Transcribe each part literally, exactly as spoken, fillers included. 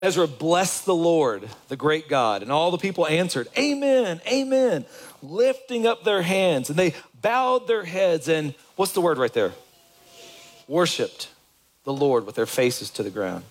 Ezra blessed the Lord, the great God, and all the people answered, amen, amen, lifting up their hands. And they bowed their heads and, what's the word right there? Worshiped the Lord with their faces to the ground.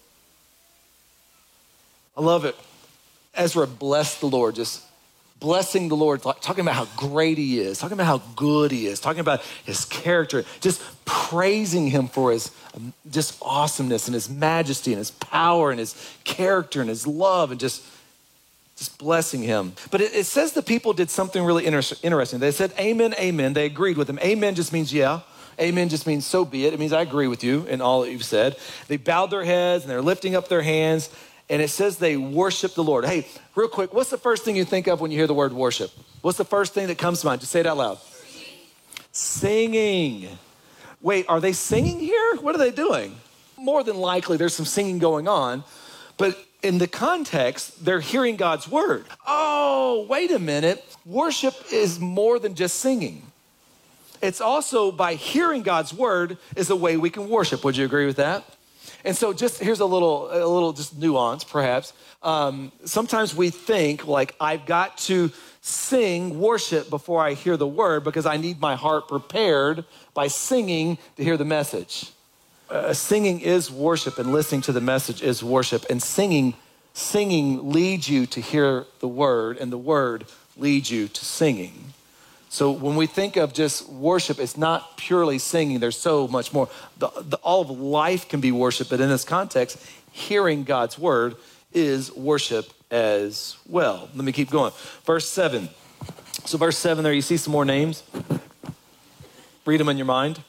I love it. Ezra blessed the Lord, just blessing the Lord, talking about how great he is, talking about how good he is, talking about his character, just praising him for his just awesomeness and his majesty and his power and his character and his love, and just, just blessing him. But it, it says the people did something really inter- interesting. They said, amen, amen. They agreed with him. Amen just means yeah. Amen just means so be it. It means I agree with you in all that you've said. They bowed their heads and they're lifting up their hands. And it says they worship the Lord. Hey, real quick, what's the first thing you think of when you hear the word worship? What's the first thing that comes to mind? Just say it out loud. Singing. Singing. Wait, are they singing here? What are they doing? More than likely, there's some singing going on. But in the context, they're hearing God's word. Oh, wait a minute. Worship is more than just singing. It's also, by hearing God's word, is a way we can worship. Would you agree with that? And so just here's a little, a little just nuance, perhaps. Um, sometimes we think like, I've got to sing worship before I hear the word because I need my heart prepared by singing to hear the message. Uh, singing is worship, and listening to the message is worship. And singing, singing leads you to hear the word, and the word leads you to singing. So when we think of just worship, it's not purely singing. There's so much more. The, the, all of life can be worship, but in this context, hearing God's word is worship as well. Let me keep going. Verse seven. So verse seven there, you see some more names. Read them in your mind.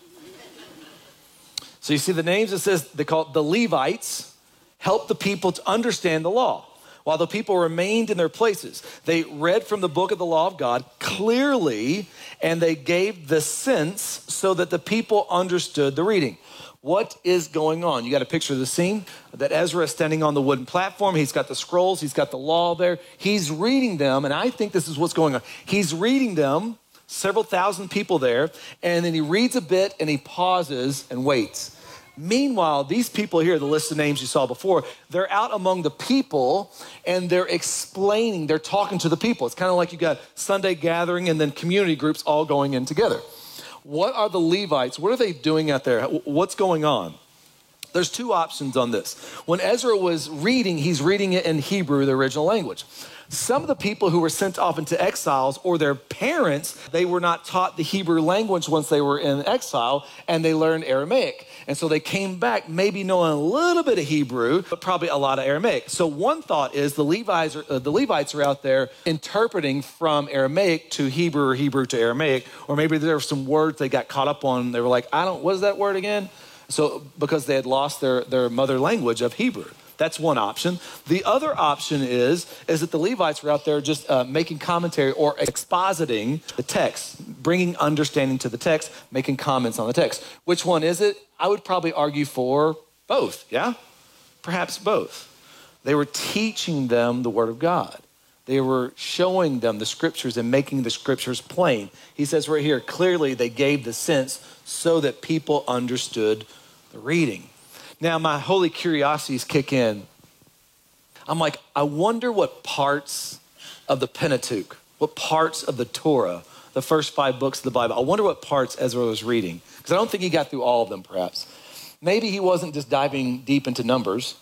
So you see the names. It says they call it the Levites help the people to understand the law. While the people remained in their places, they read from the book of the law of God clearly, and they gave the sense so that the people understood the reading. What is going on? You got a picture of the scene that Ezra is standing on the wooden platform. He's got the scrolls. He's got the law there. He's reading them, and I think this is what's going on. He's reading them, several thousand people there, and then he reads a bit, and he pauses and waits. Meanwhile, these people here, the list of names you saw before, they're out among the people and they're explaining, they're talking to the people. It's kind of like you got Sunday gathering and then community groups all going in together. What are the Levites? What are they doing out there? What's going on? There's two options on this. When Ezra was reading, he's reading it in Hebrew, the original language. Some of the people who were sent off into exiles, or their parents, they were not taught the Hebrew language once they were in exile, and they learned Aramaic. And so they came back maybe knowing a little bit of Hebrew, but probably a lot of Aramaic. So one thought is the Levites are, uh, the Levites are out there interpreting from Aramaic to Hebrew, or Hebrew to Aramaic, or maybe there were some words they got caught up on. They were like, I don't, what is that word again? So because they had lost their, their mother language of Hebrew. That's one option. The other option is, is that the Levites were out there just uh, making commentary or expositing the text, bringing understanding to the text, making comments on the text. Which one is it? I would probably argue for both, yeah? Perhaps both. They were teaching them the word of God. They were showing them the scriptures and making the scriptures plain. He says right here, clearly they gave the sense so that people understood the reading. Now, my holy curiosities kick in. I'm like, I wonder what parts of the Pentateuch, what parts of the Torah, the first five books of the Bible, I wonder what parts Ezra was reading. Because I don't think he got through all of them, perhaps. Maybe he wasn't just diving deep into Numbers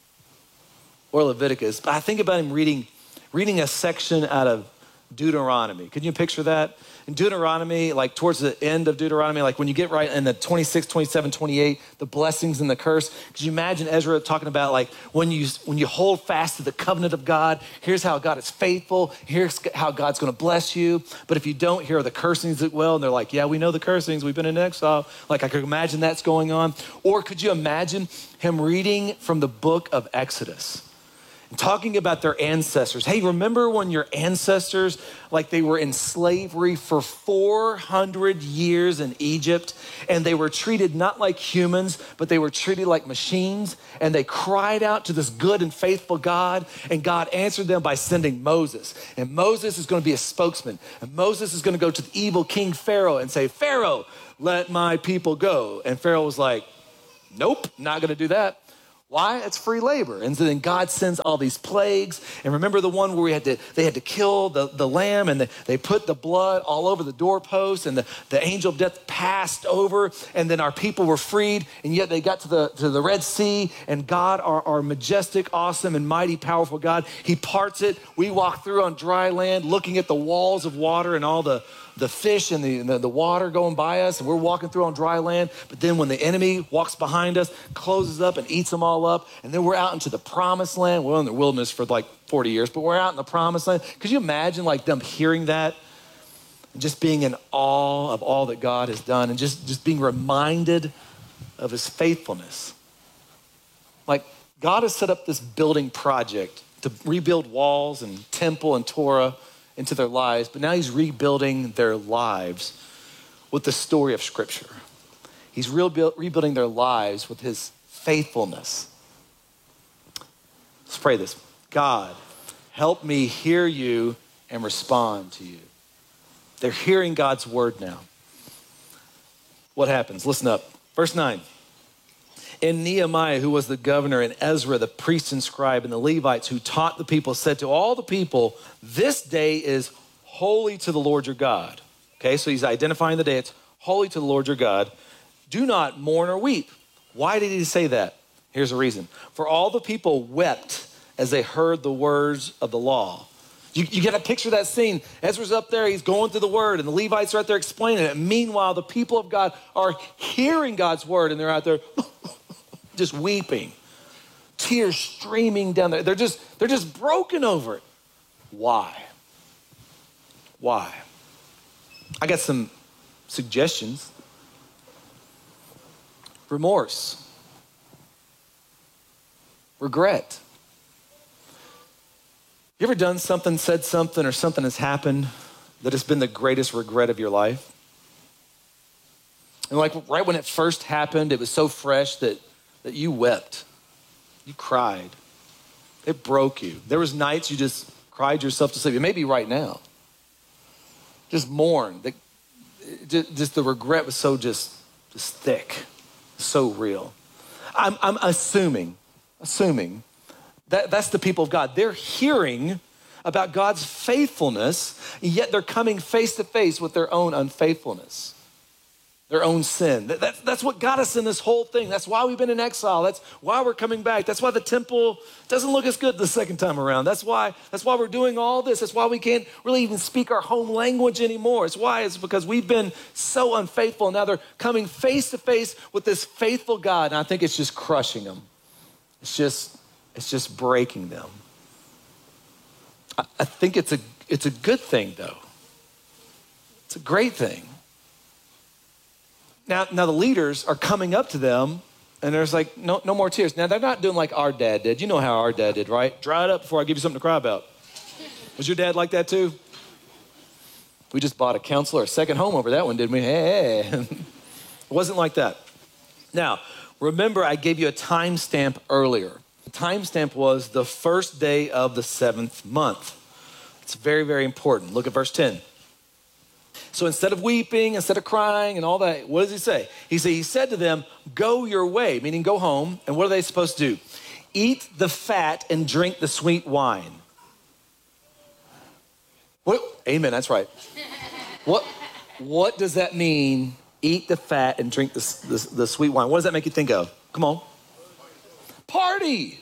or Leviticus, but I think about him reading, reading a section out of Deuteronomy. Can you picture that? In Deuteronomy, like towards the end of Deuteronomy, like when you get right in the twenty-six, twenty-seven, twenty-eight, the blessings and the curse. Could you imagine Ezra talking about like when you when you hold fast to the covenant of God, here's how God is faithful, here's how God's going to bless you. But if you don't, here are the cursings as well. And they're like, yeah, we know the cursings. We've been in exile. Like I could imagine that's going on. Or could you imagine him reading from the book of Exodus? Talking about their ancestors. Hey, remember when your ancestors, like they were in slavery for four hundred years in Egypt, and they were treated not like humans, but they were treated like machines, and they cried out to this good and faithful God, and God answered them by sending Moses. And Moses is going to be a spokesman, and Moses is going to go to the evil King Pharaoh and say, Pharaoh, let my people go. And Pharaoh was like, nope, not going to do that. Why? It's free labor. And so then God sends all these plagues. And remember the one where we had to, they had to kill the, the lamb and the, they put the blood all over the doorpost and the, the angel of death passed over and then our people were freed. And yet they got to the, to the Red Sea and God, our, our majestic, awesome, and mighty, powerful God, he parts it. We walk through on dry land looking at the walls of water and all the the fish and the, the, the water going by us, and we're walking through on dry land. But then when the enemy walks behind us, closes up and eats them all up, and then we're out into the promised land. We're in the wilderness for like forty years, but we're out in the promised land. Could you imagine like them hearing that and just being in awe of all that God has done and just, just being reminded of his faithfulness? Like God has set up this building project to rebuild walls and temple and Torah into their lives, but now he's rebuilding their lives with the story of Scripture. He's rebuild, rebuilding their lives with his faithfulness. Let's pray this. God, help me hear you and respond to you. They're hearing God's word now. What happens? Listen up. Verse nine. And Nehemiah, who was the governor, and Ezra, the priest and scribe, and the Levites who taught the people, said to all the people, this day is holy to the Lord your God. Okay, so he's identifying the day. It's holy to the Lord your God. Do not mourn or weep. Why did he say that? Here's the reason. For all the people wept as they heard the words of the law. You, you get a picture of that scene. Ezra's up there, he's going through the word, and the Levites are out there explaining it. Meanwhile, the people of God are hearing God's word, and they're out there just weeping, tears streaming down there. They're just, they're just broken over it. Why? Why? I got some suggestions. Remorse. Regret. You ever done something, said something, or something has happened that has been the greatest regret of your life? And like right when it first happened, it was so fresh that that you wept, you cried. It broke you. There was nights you just cried yourself to sleep. It may be right now. Just mourn. Just the regret was so just, just thick, so real. I'm, I'm assuming, assuming that that's the people of God. They're hearing about God's faithfulness, yet they're coming face to face with their own unfaithfulness. Their own sin. That, that, that's what got us in this whole thing. That's why we've been in exile. That's why we're coming back. That's why the temple doesn't look as good the second time around. That's why, that's why we're doing all this. That's why we can't really even speak our home language anymore. It's why, it's because we've been so unfaithful. Now they're coming face to face with this faithful God. And I think it's just crushing them. It's just, it's just breaking them. I, I think it's a, it's a good thing though. It's a great thing. Now, now the leaders are coming up to them and there's like, no, no more tears. Now they're not doing like our dad did. You know how our dad did, right? Dry it up before I give you something to cry about. Was your dad like that too? We just bought a counselor, a second home over that one, didn't we? Hey, it wasn't like that. Now, remember I gave you a timestamp earlier. The timestamp was the first day of the seventh month. It's very, very important. Look at verse ten. So instead of weeping, instead of crying and all that, what does he say? He said, he said to them, go your way, meaning go home. And what are they supposed to do? Eat the fat and drink the sweet wine. What? Amen, that's right. What, what does that mean? Eat the fat and drink the, the, the sweet wine. What does that make you think of? Come on. Party.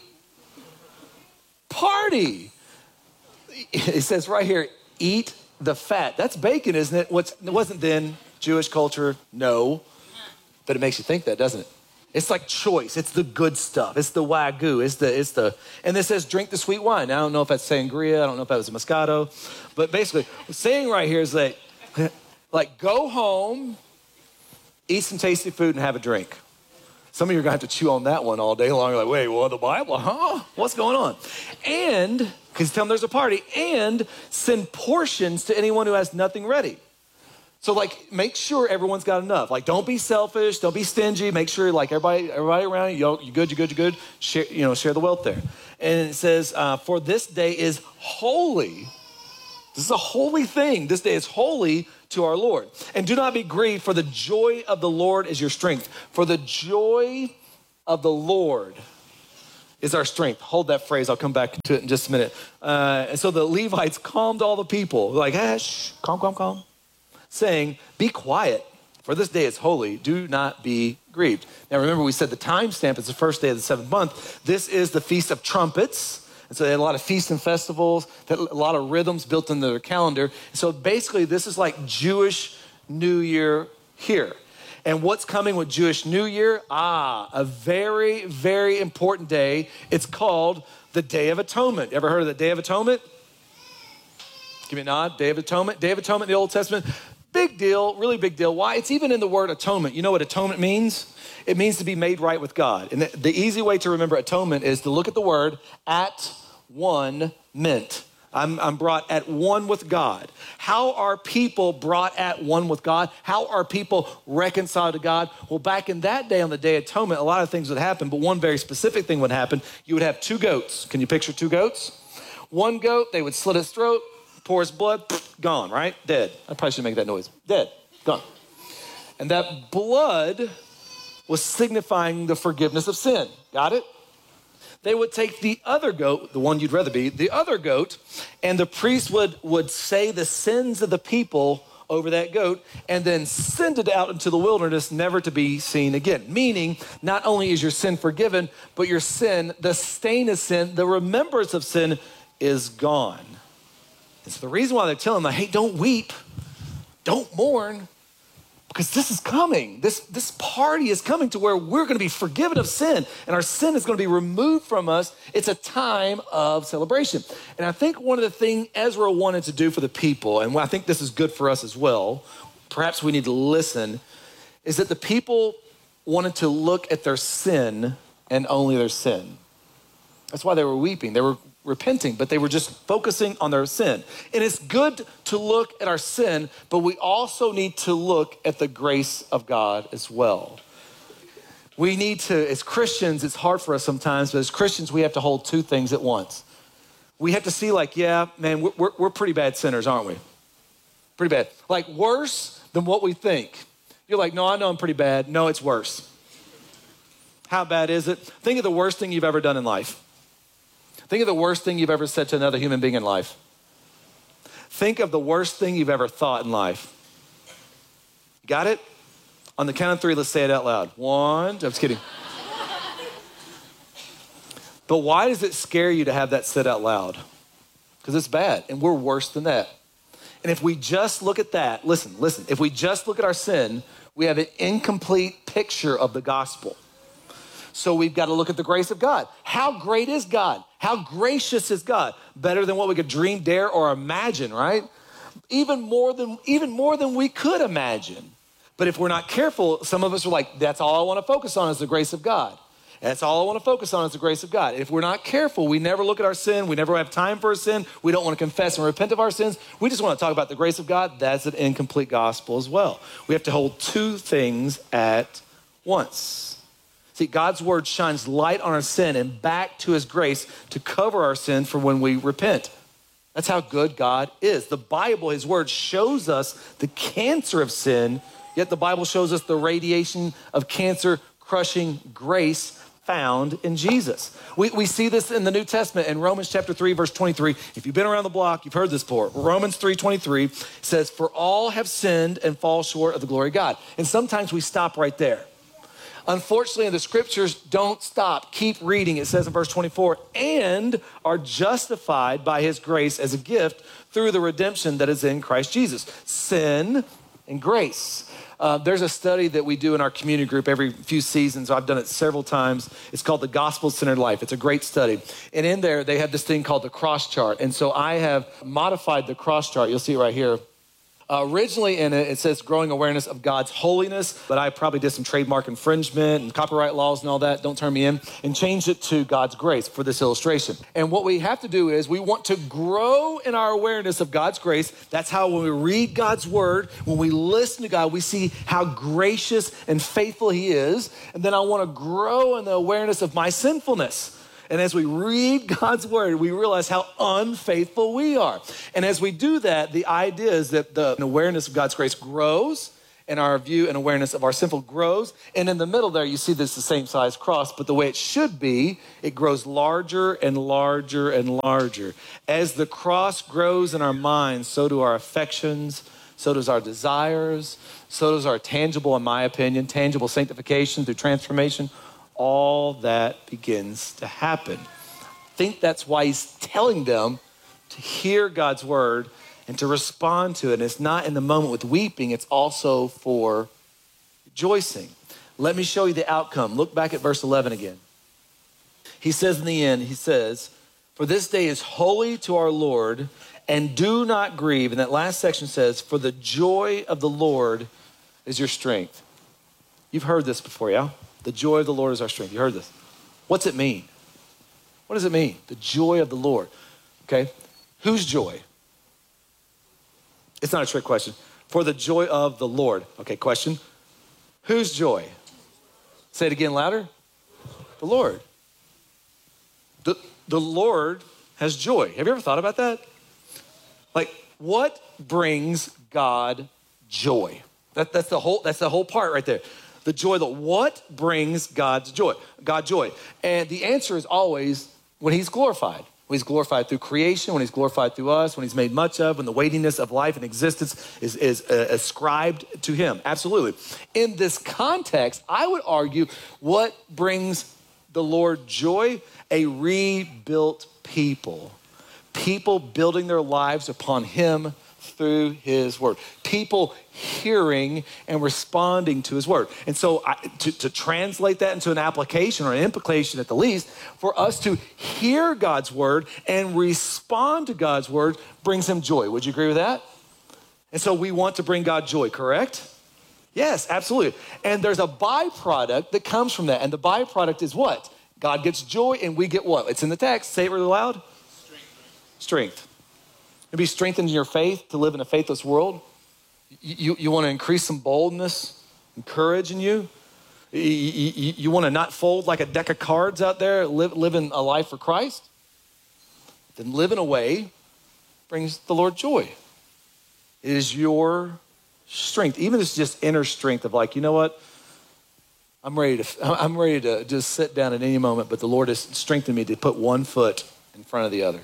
Party. It says right here, eat the fat. That's bacon, isn't it? What's, it wasn't then Jewish culture. No. But it makes you think that, doesn't it? It's like choice. It's the good stuff. It's the wagyu. It's the, it's the, and it says drink the sweet wine. Now, I don't know if that's sangria. I don't know if that was a Moscato. But basically, what's saying right here is that, like, go home, eat some tasty food, and have a drink. Some of you are going to have to chew on that one all day long. You're like, wait, well, the Bible, huh? What's going on? And, because tell them there's a party, and send portions to anyone who has nothing ready. So, like, make sure everyone's got enough. Like, don't be selfish. Don't be stingy. Make sure, like, everybody everybody around you, you're good, you're good, you're good. Share, you know, share the wealth there. And it says, uh, for this day is holy. This is a holy thing. This day is holy to our Lord. And do not be grieved, for the joy of the Lord is your strength. For the joy of the Lord is our strength. Hold that phrase. I'll come back to it in just a minute. Uh, and so the Levites calmed all the people. Like, ah, shh, calm, calm, calm. Saying, be quiet, for this day is holy. Do not be grieved. Now, remember, we said the timestamp is the first day of the seventh month. This is the Feast of Trumpets. And so they had a lot of feasts and festivals, a lot of rhythms built into their calendar. So basically, this is like Jewish New Year here. And what's coming with Jewish New Year? Ah, a very, very important day. It's called the Day of Atonement. Ever heard of the Day of Atonement? Give me a nod. Day of Atonement. Day of Atonement in the Old Testament. Big deal, really big deal. Why? It's even in the word atonement. You know what atonement means? It means to be made right with God. And the, the easy way to remember atonement is to look at the word at one meant. I'm, I'm brought at one with God. How are people brought at one with God? How are people reconciled to God? Well, back in that day on the Day of Atonement, a lot of things would happen, but one very specific thing would happen. You would have two goats. Can you picture two goats? One goat, they would slit his throat, pour his blood, gone, right? Dead. I probably should make that noise. Dead, gone. And that blood was signifying the forgiveness of sin. Got it? They would take the other goat, the one you'd rather be, the other goat, and the priest would, would say the sins of the people over that goat and then send it out into the wilderness, never to be seen again. Meaning, not only is your sin forgiven, but your sin, the stain of sin, the remembrance of sin is gone. And so the reason why they're telling them, hey, don't weep, don't mourn, because this is coming. This, this party is coming to where we're going to be forgiven of sin and our sin is going to be removed from us. It's a time of celebration. And I think one of the things Ezra wanted to do for the people, and I think this is good for us as well, perhaps we need to listen, is that the people wanted to look at their sin and only their sin. That's why they were weeping. They were repenting, but they were just focusing on their sin. And it's good to look at our sin, but we also need to look at the grace of God as well. We need to, as Christians, it's hard for us sometimes, but as Christians, we have to hold two things at once. We have to see like, yeah, man, we're, we're, we're pretty bad sinners, aren't we? Pretty bad. Like worse than what we think. You're like, no, I know I'm pretty bad. No, it's worse. How bad is it? Think of the worst thing you've ever done in life. Think of the worst thing you've ever said to another human being in life. Think of the worst thing you've ever thought in life. Got it? On the count of three, let's say it out loud. One, I'm just kidding. But why does it scare you to have that said out loud? Because it's bad, and we're worse than that. And if we just look at that, listen, listen, if we just look at our sin, we have an incomplete picture of the gospel. So we've got to look at the grace of God. How great is God? How gracious is God? Better than what we could dream, dare, or imagine, right? Even more than, even more than we could imagine. But if we're not careful, some of us are like, that's all I want to focus on is the grace of God. That's all I want to focus on is the grace of God. If we're not careful, we never look at our sin. We never have time for our sin. We don't want to confess and repent of our sins. We just want to talk about the grace of God. That's an incomplete gospel as well. We have to hold two things at once. See, God's word shines light on our sin and back to his grace to cover our sin for when we repent. That's how good God is. The Bible, his word, shows us the cancer of sin, yet the Bible shows us the radiation of cancer-crushing grace found in Jesus. We, we see this in the New Testament in Romans chapter three, verse twenty-three. If you've been around the block, you've heard this before. Romans three twenty-three says, for all have sinned and fall short of the glory of God. And sometimes we stop right there. Unfortunately, the scriptures don't stop. Keep reading. It says in verse twenty-four, and are justified by his grace as a gift through the redemption that is in Christ Jesus. Sin and grace. Uh, there's a study that we do in our community group every few seasons. I've done it several times. It's called the Gospel-Centered Life. It's a great study. And in there, they have this thing called the cross chart. And so I have modified the cross chart. You'll see it right here. Uh, originally in it, it says growing awareness of God's holiness, but I probably did some trademark infringement and copyright laws and all that, don't turn me in, and changed it to God's grace for this illustration. And what we have to do is we want to grow in our awareness of God's grace. That's how when we read God's word, when we listen to God, we see how gracious and faithful he is. And then I want to grow in the awareness of my sinfulness. And as we read God's word, we realize how unfaithful we are. And as we do that, the idea is that the awareness of God's grace grows and our view and awareness of our sinful grows. And in the middle there, you see this the same size cross, but the way it should be, it grows larger and larger and larger. As the cross grows in our minds, so do our affections, so does our desires, so does our tangible, in my opinion, tangible sanctification through transformation. All that begins to happen. I think that's why he's telling them to hear God's word and to respond to it. And it's not in the moment with weeping, it's also for rejoicing. Let me show you the outcome. Look back at verse eleven again. He says in the end, he says, for this day is holy to our Lord, and do not grieve. And that last section says, for the joy of the Lord is your strength. You've heard this before, yeah? The joy of the Lord is our strength. You heard this. What's it mean? What does it mean? The joy of the Lord. Okay, whose joy? It's not a trick question. For the joy of the Lord. Okay, question. Whose joy? Say it again louder. The Lord. The, the Lord has joy. Have you ever thought about that? Like, what brings God joy? That, that's the whole, that's the whole part right there. The joy, the what brings God's joy? God joy. And the answer is always when he's glorified. When he's glorified through creation, when he's glorified through us, when he's made much of, when the weightiness of life and existence is, is uh, ascribed to him. Absolutely. In this context, I would argue what brings the Lord joy? A rebuilt people. People building their lives upon him through his word. People hearing and responding to his word. And so I, to, to translate that into an application or an implication at the least, for us to hear God's word and respond to God's word brings him joy. Would you agree with that? And so we want to bring God joy, correct? Yes, absolutely. And there's a byproduct that comes from that. And the byproduct is what? God gets joy and we get what? It's in the text. Say it really loud. Strength. Strength. To be strengthened in your faith, to live in a faithless world. You, you, you want to increase some boldness and courage in you. You, you, you want to not fold like a deck of cards out there, live, living a life for Christ. Then live in a way brings the Lord joy. It is your strength. Even if it's just inner strength of like, you know what? I'm ready to, I'm ready to just sit down at any moment, but the Lord has strengthened me to put one foot in front of the other.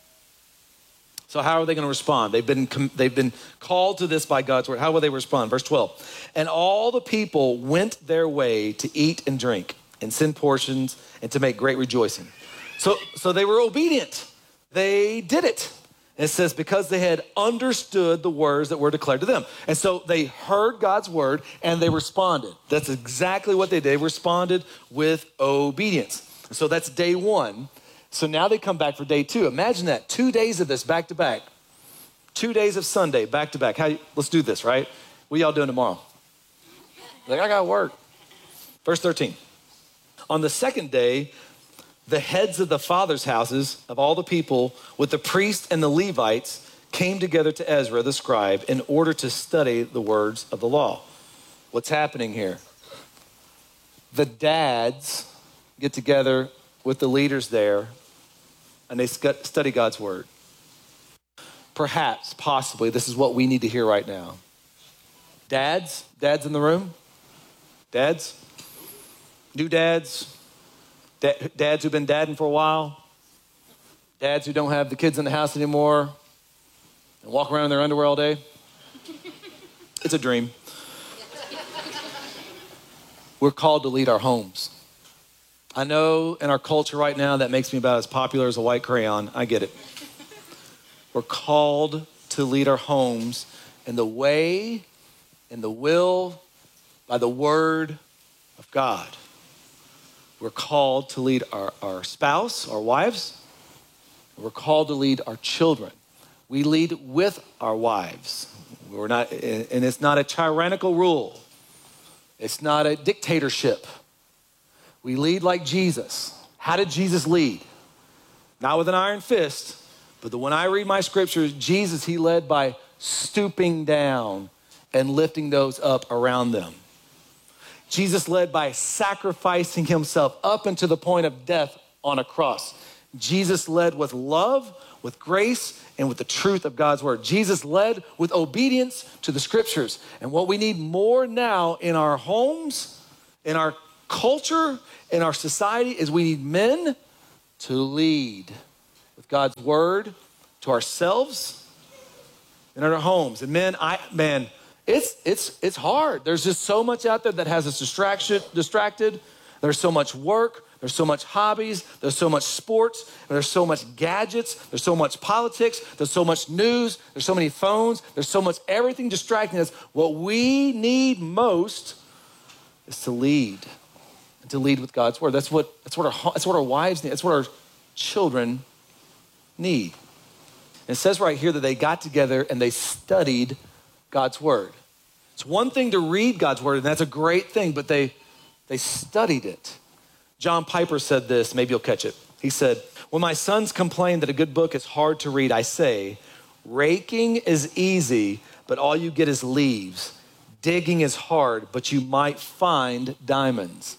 So how are they going to respond? They've been, they've been called to this by God's word. How will they respond? Verse twelve. And all the people went their way to eat and drink and send portions and to make great rejoicing. So, so they were obedient. They did it. And it says because they had understood the words that were declared to them. And so they heard God's word and they responded. That's exactly what they did. They responded with obedience. So that's day one. So now they come back for day two. Imagine that, two days of this back to back. Two days of Sunday back to back. How? You, let's do this, right? What y'all doing tomorrow? Like, I got work. Verse thirteen. On the second day, the heads of the fathers' houses of all the people with the priests and the Levites came together to Ezra, the scribe, in order to study the words of the law. What's happening here? The dads get together with the leaders there and they study God's word. Perhaps, possibly, this is what we need to hear right now. Dads, dads in the room? Dads? New dads? Da- dads who've been dadding for a while? Dads who don't have the kids in the house anymore and walk around in their underwear all day? It's a dream. We're called to lead our homes. I know in our culture right now that makes me about as popular as a white crayon. I get it. We're called to lead our homes in the way, in the will, by the word of God. We're called to lead our, our spouse, our wives. We're called to lead our children. We lead with our wives. We're not, and it's not a tyrannical rule. It's not a dictatorship. We lead like Jesus. How did Jesus lead? Not with an iron fist, but the, when I read my scriptures, Jesus, he led by stooping down and lifting those up around them. Jesus led by sacrificing himself up into the point of death on a cross. Jesus led with love, with grace, and with the truth of God's word. Jesus led with obedience to the scriptures. And what we need more now in our homes, in our culture, in our society, is we need men to lead with God's word to ourselves and in our homes. And men, I man, it's it's it's hard. There's just so much out there that has us distraction distracted. There's so much work. There's so much hobbies. There's so much sports. There's so much gadgets. There's so much politics. There's so much news. There's so many phones. There's so much everything distracting us. What we need most is to lead, and to lead with God's word. That's what that's what our that's what our wives need. That's what our children need. And it says right here that they got together and they studied God's word. It's one thing to read God's word, and that's a great thing, but they they studied it. John Piper said this, maybe you'll catch it. He said, when my sons complain that a good book is hard to read, I say, raking is easy, but all you get is leaves. Digging is hard, but you might find diamonds.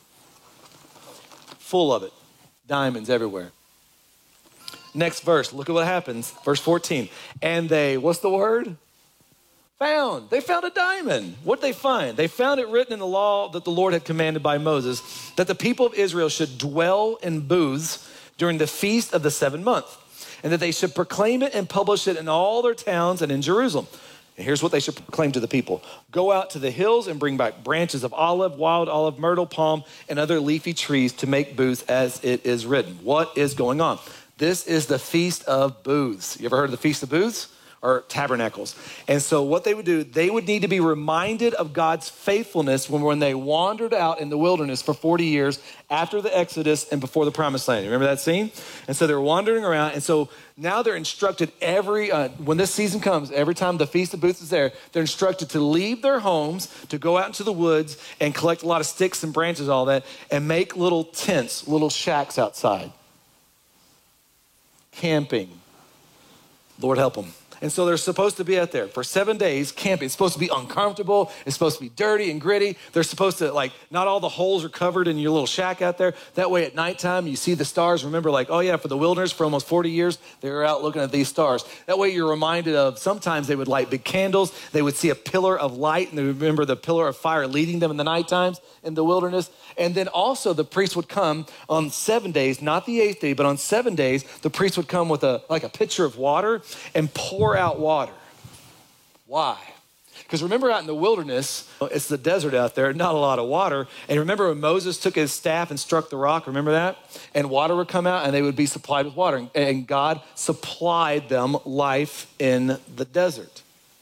Full of it, diamonds everywhere. Next verse, look at what happens. Verse fourteen, and they, what's the word? Found. They found a diamond. What did they find? They found it written in the law that the Lord had commanded by Moses, that the people of Israel should dwell in booths during the feast of the seventh month, and that they should proclaim it and publish it in all their towns and in Jerusalem. And here's what they should proclaim to the people. Go out to the hills and bring back branches of olive, wild olive, myrtle, palm, and other leafy trees to make booths as it is written. What is going on? This is the Feast of Booths. You ever heard of the Feast of Booths? Or tabernacles. And so what they would do, they would need to be reminded of God's faithfulness when, when they wandered out in the wilderness for forty years after the Exodus and before the Promised Land. You remember that scene? And so they're wandering around. And so now they're instructed every, uh, when this season comes, every time the Feast of Booths is there, they're instructed to leave their homes, to go out into the woods and collect a lot of sticks and branches, all that, and make little tents, little shacks outside. Camping. Lord help them. And so they're supposed to be out there for seven days camping. It's supposed to be uncomfortable. It's supposed to be dirty and gritty. They're supposed to, like, not all the holes are covered in your little shack out there. That way at nighttime, you see the stars. Remember, like, oh yeah, for the wilderness for almost forty years, they were out looking at these stars. That way you're reminded of, sometimes they would light big candles. They would see a pillar of light, and they would remember the pillar of fire leading them in the night times in the wilderness. And then also the priest would come on seven days, not the eighth day, but on seven days, the priest would come with a like a pitcher of water and pour out water. Why? Because remember out in the wilderness, it's the desert out there, not a lot of water. And remember when Moses took his staff and struck the rock, remember that? And water would come out and they would be supplied with water. And God supplied them life in the desert.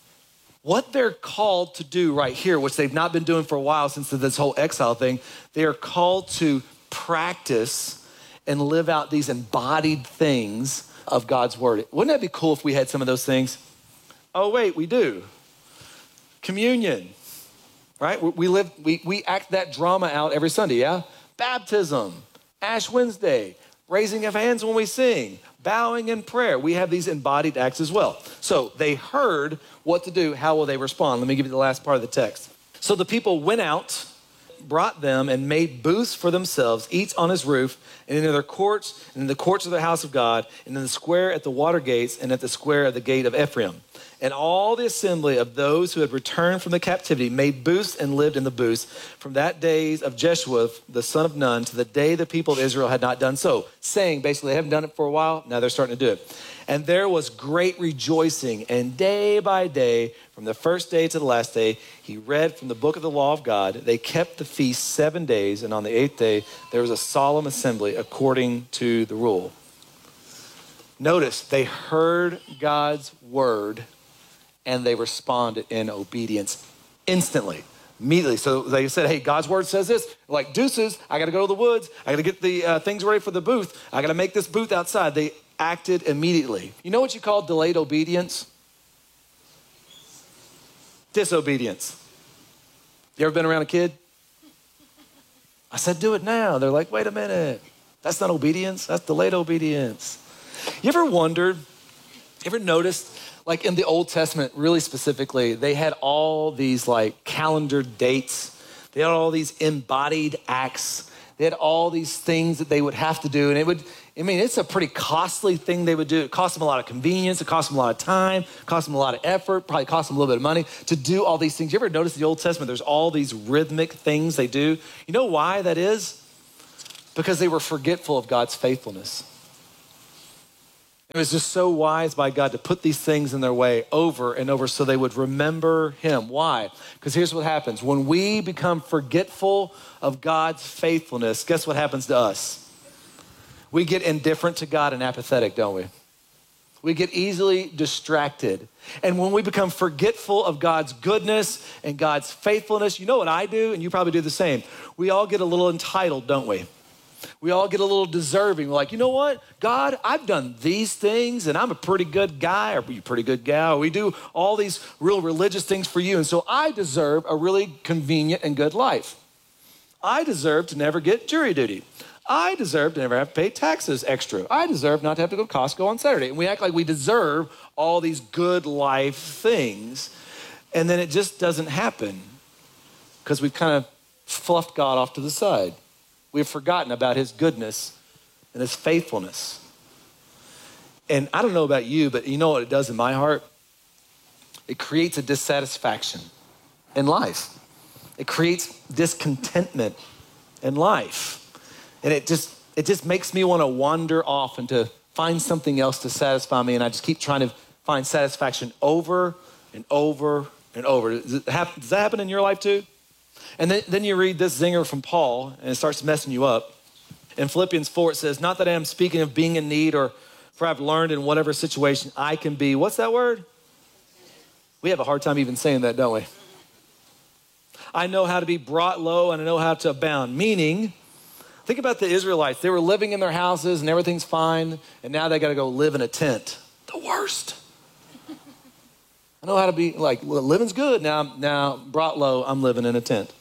What they're called to do right here, which they've not been doing for a while since this whole exile thing, they are called to practice and live out these embodied things of God's word. Wouldn't that be cool if we had some of those things? Oh, wait, we do. Communion, right? We live, we, we act that drama out every Sunday, yeah? Baptism, Ash Wednesday, raising of hands when we sing, bowing in prayer. We have these embodied acts as well. So they heard what to do. How will they respond? Let me give you the last part of the text. So the people went out, brought them, and made booths for themselves, each on his roof, and in their courts, and in the courts of the house of God, and in the square at the water gates, and at the square of the gate of Ephraim. And all the assembly of those who had returned from the captivity made booths and lived in the booths from that days of Jeshua, the son of Nun, to the day the people of Israel had not done so. Saying, basically, they haven't done it for a while. Now they're starting to do it. And there was great rejoicing. And day by day, from the first day to the last day, he read from the book of the law of God. They kept the feast seven days. And on the eighth day, there was a solemn assembly according to the rule. Notice, they heard God's word and they responded in obedience instantly, immediately. So they said, hey, God's word says this. Like, deuces, I got to go to the woods. I got to get the uh, things ready for the booth. I got to make this booth outside. They acted immediately. You know what you call delayed obedience? Disobedience. You ever been around a kid? I said, do it now. They're like, wait a minute. That's not obedience. That's delayed obedience. You ever wondered, you ever noticed, like in the Old Testament, really specifically, they had all these like calendar dates. They had all these embodied acts. They had all these things that they would have to do. And it would, I mean, it's a pretty costly thing they would do. It cost them a lot of convenience. It cost them a lot of time. It cost them a lot of effort. Probably cost them a little bit of money to do all these things. You ever notice in the Old Testament, there's all these rhythmic things they do? You know why that is? Because they were forgetful of God's faithfulness. It was just so wise by God to put these things in their way over and over so they would remember him. Why? Because here's what happens. When we become forgetful of God's faithfulness, guess what happens to us? We get indifferent to God and apathetic, don't we? We get easily distracted. And when we become forgetful of God's goodness and God's faithfulness, you know what I do, and you probably do the same. We all get a little entitled, don't we? We all get a little deserving. We're like, you know what? God, I've done these things, and I'm a pretty good guy, or you're a pretty good gal. We do all these real religious things for you, and so I deserve a really convenient and good life. I deserve to never get jury duty. I deserve to never have to pay taxes extra. I deserve not to have to go to Costco on Saturday. And we act like we deserve all these good life things. And then it just doesn't happen because we've kind of fluffed God off to the side. We've forgotten about his goodness and his faithfulness. And I don't know about you, but you know what it does in my heart? It creates a dissatisfaction in life. It creates discontentment in life. And it just it just makes me want to wander off and to find something else to satisfy me. And I just keep trying to find satisfaction over and over and over. Does, it happen, does that happen in your life too? And then, then you read this zinger from Paul and it starts messing you up. In Philippians four, it says, not that I am speaking of being in need or for I've learned in whatever situation I can be. What's that word? We have a hard time even saying that, don't we? I know how to be brought low and I know how to abound. Meaning, think about the Israelites. They were living in their houses and everything's fine. And now they got to go live in a tent. The worst. I know how to be like, well, living's good. Now, now brought low, I'm living in a tent.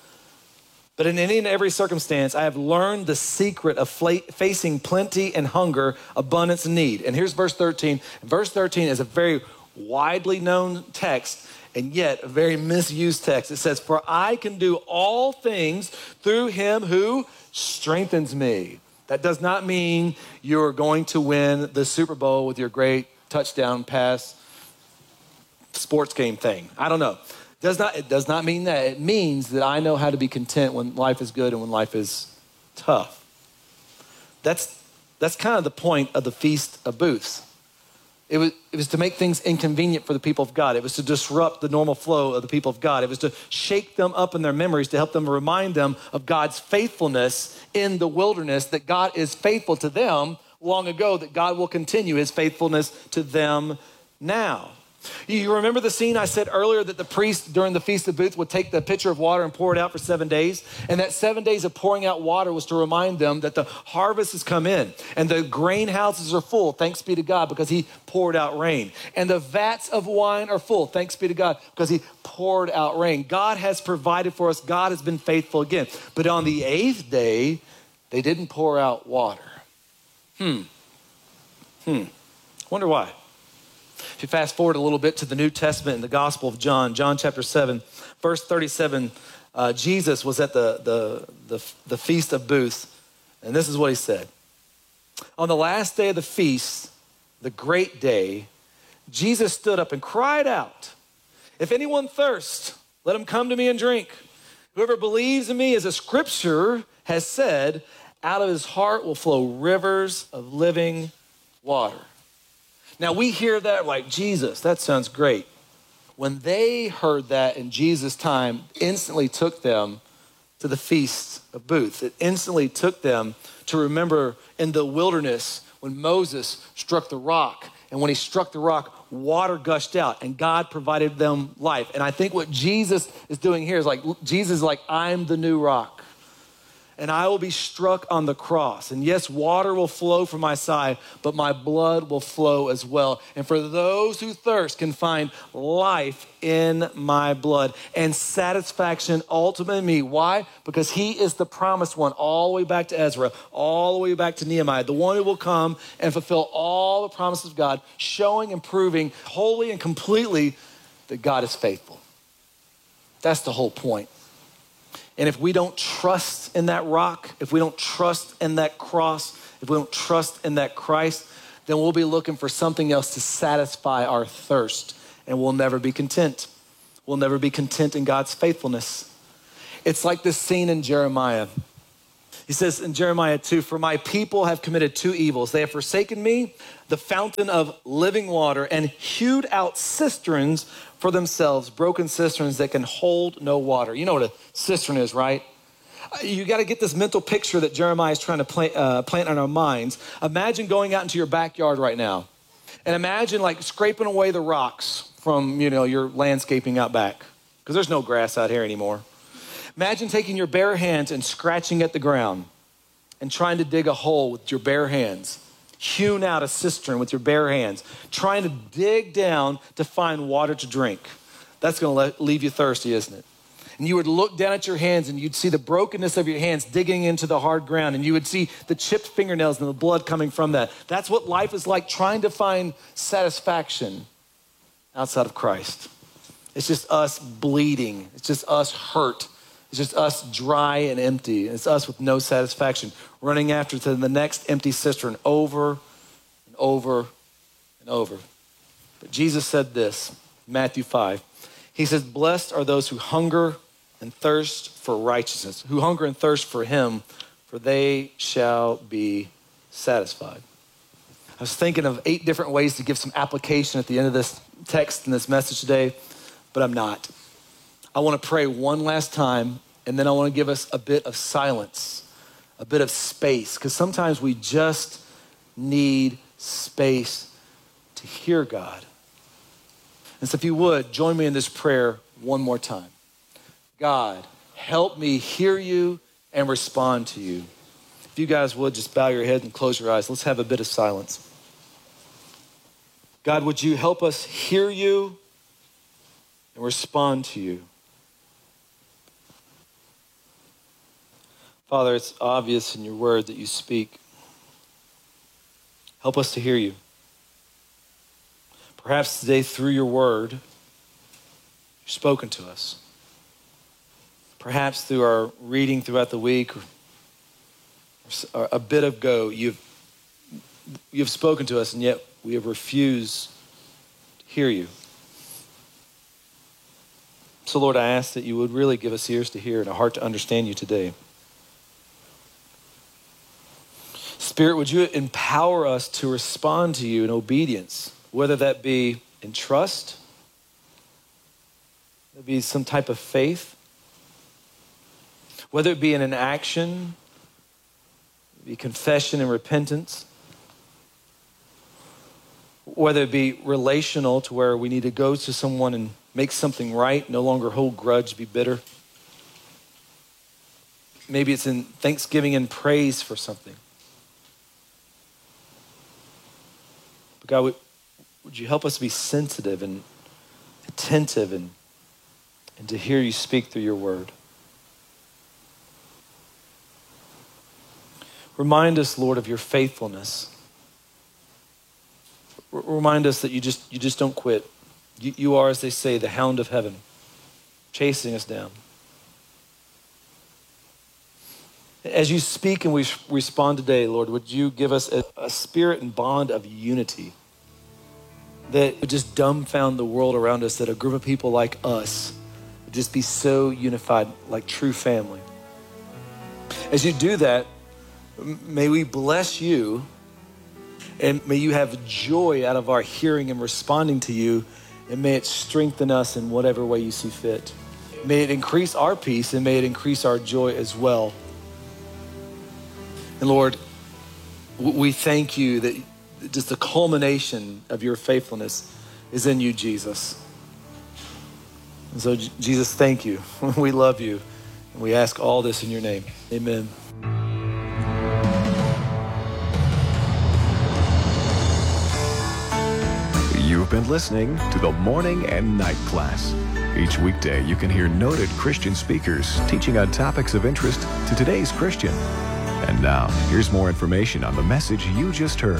But in any and every circumstance, I have learned the secret of fla- facing plenty and hunger, abundance and need. And here's verse thirteen. Verse thirteen is a very widely known text and yet a very misused text. It says, for I can do all things through him who strengthens me. That does not mean you're going to win the Super Bowl with your great touchdown pass sports game thing. I don't know. Does not, it does not mean that. It means that I know how to be content when life is good and when life is tough. That's, that's kind of the point of the Feast of Booths. It was, it was to make things inconvenient for the people of God. It was to disrupt the normal flow of the people of God. It was to shake them up in their memories, to help them remind them of God's faithfulness in the wilderness, that God is faithful to them long ago, that God will continue his faithfulness to them now. You remember the scene I said earlier that the priest during the Feast of Booths would take the pitcher of water and pour it out for seven days? And that seven days of pouring out water was to remind them that the harvest has come in and the grain houses are full, thanks be to God, because he poured out rain. And the vats of wine are full, thanks be to God, because he poured out rain. God has provided for us. God has been faithful again. But on the eighth day, they didn't pour out water. Hmm. Hmm. Wonder why. If you fast forward a little bit to the New Testament in the Gospel of John, John chapter seven, verse thirty-seven, uh, Jesus was at the, the, the, the Feast of Booths, and this is what he said. On the last day of the feast, the great day, Jesus stood up and cried out, if anyone thirsts, let him come to me and drink. Whoever believes in me, as the scripture has said, out of his heart will flow rivers of living water. Now we hear that like, Jesus, that sounds great. When they heard that in Jesus' time, instantly took them to the Feast of Booths. It instantly took them to remember in the wilderness when Moses struck the rock. And when he struck the rock, water gushed out and God provided them life. And I think what Jesus is doing here is like, Jesus is like, I'm the new rock. And I will be struck on the cross. And yes, water will flow from my side, but my blood will flow as well. And for those who thirst can find life in my blood and satisfaction ultimately in me. Why? Because he is the promised one all the way back to Ezra, all the way back to Nehemiah, the one who will come and fulfill all the promises of God, showing and proving wholly and completely that God is faithful. That's the whole point. And if we don't trust in that rock, if we don't trust in that cross, if we don't trust in that Christ, then we'll be looking for something else to satisfy our thirst, and we'll never be content. We'll never be content in God's faithfulness. It's like this scene in Jeremiah. He says in Jeremiah two, for my people have committed two evils. They have forsaken me, the fountain of living water, and hewed out cisterns for themselves, broken cisterns that can hold no water. You know what a cistern is, right? You got to get this mental picture that Jeremiah is trying to plant, uh, plant in our minds. Imagine going out into your backyard right now, and imagine like scraping away the rocks from, you know, your landscaping out back, because there's no grass out here anymore. Imagine taking your bare hands and scratching at the ground and trying to dig a hole with your bare hands, hewn out a cistern with your bare hands, trying to dig down to find water to drink. That's going to leave you thirsty, isn't it? And you would look down at your hands and you'd see the brokenness of your hands digging into the hard ground, and you would see the chipped fingernails and the blood coming from that. That's what life is like, trying to find satisfaction outside of Christ. It's just us bleeding. It's just us hurt. It's just us dry and empty. It's us with no satisfaction, running after to the next empty cistern over and over and over. But Jesus said this, Matthew five. He says, blessed are those who hunger and thirst for righteousness, who hunger and thirst for him, for they shall be satisfied. I was thinking of eight different ways to give some application at the end of this text and this message today, but I'm not. I want to pray one last time, and then I want to give us a bit of silence, a bit of space, because sometimes we just need space to hear God. And so if you would, join me in this prayer one more time. God, help me hear you and respond to you. If you guys would, just bow your head and close your eyes. Let's have a bit of silence. God, would you help us hear you and respond to you? Father, it's obvious in your word that you speak. Help us to hear you. Perhaps today through your word, you've spoken to us. Perhaps through our reading throughout the week, or a bit ago, you've, you've spoken to us, and yet we have refused to hear you. So Lord, I ask that you would really give us ears to hear and a heart to understand you today. Spirit, would you empower us to respond to you in obedience, whether that be in trust, whether it be some type of faith, whether it be in an action, be confession and repentance, whether it be relational to where we need to go to someone and make something right, no longer hold grudge, be bitter. Maybe it's in thanksgiving and praise for something. But God, would, would you help us be sensitive and attentive and, and to hear you speak through your word? Remind us, Lord, of your faithfulness. R- remind us that you just you just don't quit. You, you are, as they say, the hound of heaven, chasing us down. As you speak and we respond today, Lord, would you give us a, a spirit and bond of unity that would just dumbfound the world around us, that a group of people like us would just be so unified, like true family. As you do that, may we bless you, and may you have joy out of our hearing and responding to you, and may it strengthen us in whatever way you see fit. May it increase our peace, and may it increase our joy as well. And Lord, we thank you that just the culmination of your faithfulness is in you, Jesus. And so, Jesus, thank you. We love you, and we ask all this in your name. Amen. You've been listening to the Morning and Night Class. Each weekday, you can hear noted Christian speakers teaching on topics of interest to today's Christian. And now, here's more information on the message you just heard.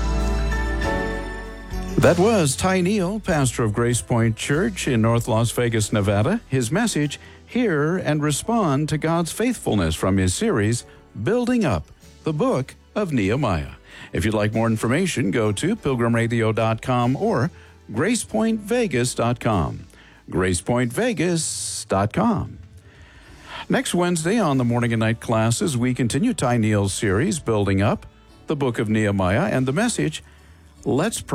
That was Ty Neal, pastor of Grace Point Church in North Las Vegas, Nevada. His message, Hear and Respond to God's Faithfulness, from his series, Building Up, the book of Nehemiah. If you'd like more information, go to pilgrim radio dot com or grace point vegas dot com. grace point vegas dot com. Next Wednesday on the Morning and Night classes, we continue Ty Neal's series, Building Up, the book of Nehemiah, and the message, Let's Pray.